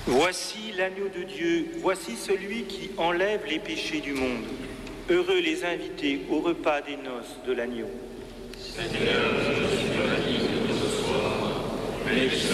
Voici l'agneau de Dieu, voici celui qui enlève les péchés du monde. Heureux les invités au repas des noces de l'agneau. Seigneur, je suis pas digne de ce soir, mais